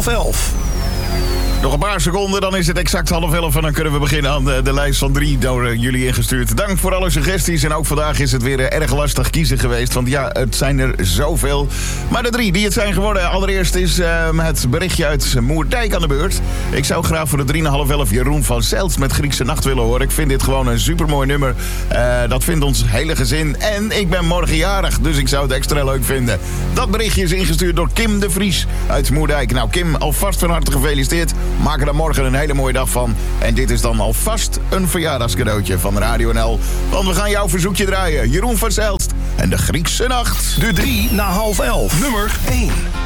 11:30. Nog een paar seconden, dan is het exact 11:30 en dan kunnen we beginnen aan de lijst van 3 door jullie ingestuurd. Dank voor alle suggesties en ook vandaag is het weer erg lastig kiezen geweest, want ja, het zijn er zoveel. Maar de 3 die het zijn geworden, allereerst is het berichtje uit Moerdijk aan de beurt. Ik zou graag voor de 3,5 Jeroen van Zelst met Griekse Nacht willen horen. Ik vind dit gewoon een supermooi nummer. Dat vindt ons hele gezin en ik ben morgen jarig, dus ik zou het extra leuk vinden. Dat berichtje is ingestuurd door Kim de Vries uit Moerdijk. Nou Kim, alvast van harte gefeliciteerd. Maak er dan morgen een hele mooie dag van. En dit is dan alvast een verjaardagscadeautje van Radio NL. Want we gaan jouw verzoekje draaien. Jeroen van Zelst en de Griekse Nacht. De 3 na 10:30. Nummer 1.